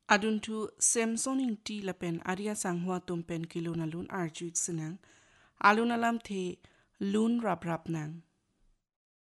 Adun tu Samsoning ti lapen aria sanghua tumpen kilo na lun arjuik sinang. Alun alam the lun rap nang.